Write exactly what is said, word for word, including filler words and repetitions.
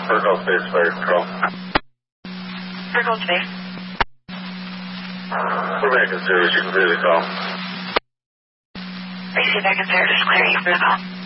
Circle Space Fire Control. Circle Space. We're making service. You can clear the call. Receive back in service. Clear you for the call.